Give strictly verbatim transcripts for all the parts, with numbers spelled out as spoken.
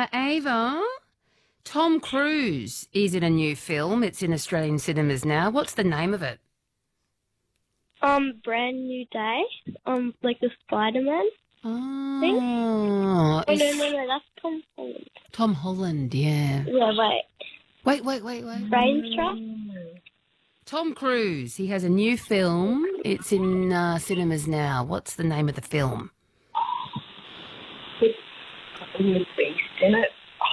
Ava, Tom Cruise is in a new film. It's in Australian cinemas now. What's the name of it? Um, Brand New Day. Um, like the Spider-Man. Oh, Thing? Oh, no, it's no, no, that's Tom Holland. Tom Holland, yeah. Yeah, wait. Wait, wait, wait, wait. Brains Trust? Tom Cruise, he has a new film. It's in uh, cinemas now. What's the name of the film? With Beast in it.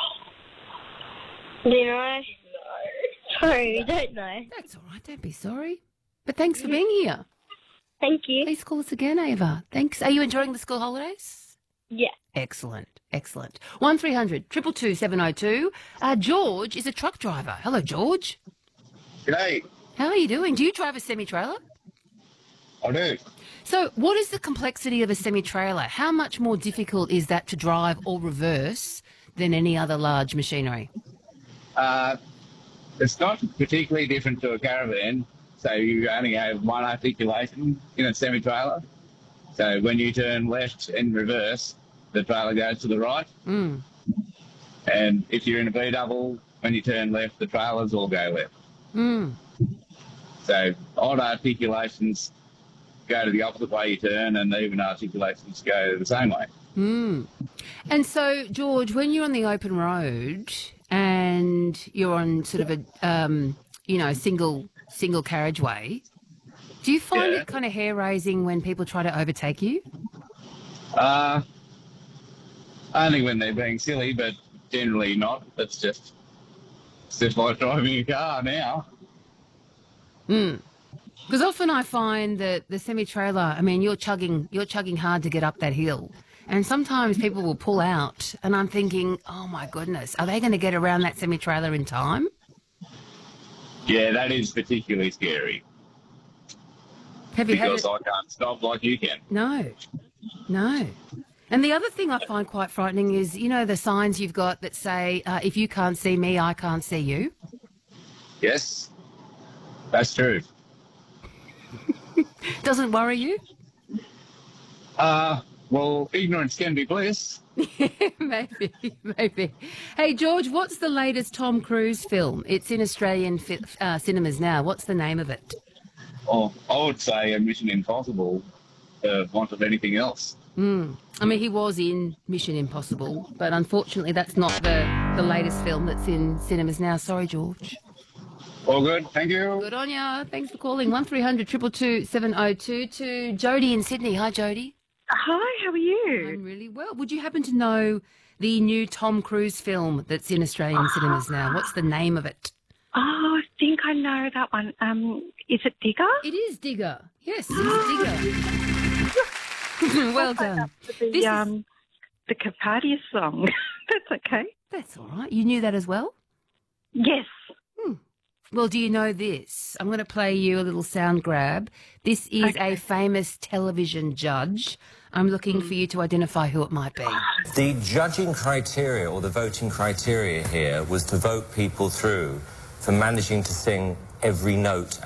Do you know? No. Sorry, we don't know. That's all right, don't be sorry. But thanks for being here. Thank you. Please call us again, Ava. Thanks. Are you enjoying the school holidays? Yeah. Excellent, excellent. one three hundred two two two seven oh two. Uh, George is a truck driver. Hello, George. G'day. How are you doing? Do you drive a semi-trailer? I do. So what is the complexity of a semi-trailer? How much more difficult is that to drive or reverse than any other large machinery? Uh, it's not particularly different to a caravan. So you only have one articulation in a semi-trailer. So when you turn left and reverse, the trailer goes to the right. Mm. And if you're in a B-double, when you turn left, the trailers all go left. Mm. So odd articulations go to the opposite way you turn, and even articulations go the same way. Mm. And so, George, when you're on the open road and you're on sort of a, um, you know, single single carriageway, do you find Yeah. it kind of hair-raising when people try to overtake you? Uh, only when they're being silly, but generally not. It's just, it's just like driving a car now. Mm. Because often I find that the semi-trailer, I mean, you're chugging, you're chugging hard to get up that hill. And sometimes people will pull out and I'm thinking, oh my goodness, are they going to get around that semi-trailer in time? Yeah, that is particularly scary Have you had because it? I can't stop like you can. No, no. And the other thing I find quite frightening is, you know, the signs you've got that say, uh, if you can't see me, I can't see you. Yes, that's true. Doesn't worry you? Uh, well, ignorance can be bliss. maybe, maybe. Hey, George, what's the latest Tom Cruise film? It's in Australian fi- uh, cinemas now. What's the name of it? Or I would say a Mission Impossible, uh, want of anything else. Mm. I mean, he was in Mission Impossible, but unfortunately that's not the, the latest film that's in cinemas now. Sorry, George. All good, thank you. Good on ya. Thanks for calling. one three hundred two two two seven oh two to Jody in Sydney. Hi, Jody. Hi, how are you? I'm really well. Would you happen to know the new Tom Cruise film that's in Australian cinemas now? What's the name of it? Oh, I think I know that one. Um, is it Digger? It is Digger. Yes, it's Digger. Well done. The, This is- um, the Carpathia song. That's okay. That's all right. You knew that as well? Yes. Well, do you know this? I'm going to play you a little sound grab. This is Okay. a famous television judge. I'm looking for you to identify who it might be. The judging criteria or the voting criteria here was to vote people through for managing to sing every note